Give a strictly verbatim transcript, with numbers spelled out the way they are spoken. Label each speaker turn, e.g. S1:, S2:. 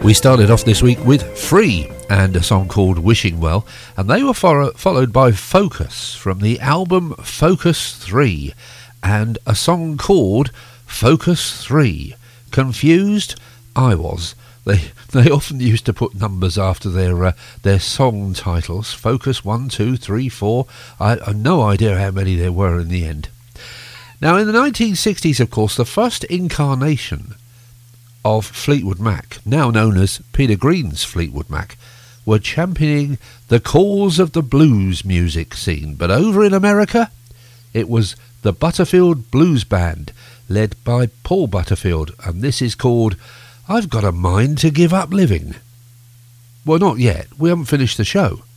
S1: We started off this week with Free and a song called Wishing Well, and they were for- followed by Focus from the album Focus three and a song called Focus three. Confused? I was. They they often used to put numbers after their uh, their song titles. Focus one, two, three, four. I have no idea how many there were in the end. Now, in the nineteen sixties, of course, the first incarnation of Fleetwood Mac, now known as Peter Green's Fleetwood Mac, were championing the cause of the blues music scene. But over in America, it was the Butterfield Blues Band, led by Paul Butterfield, and this is called I've Got a Mind to Give Up Living. Well, not yet. We haven't finished the show.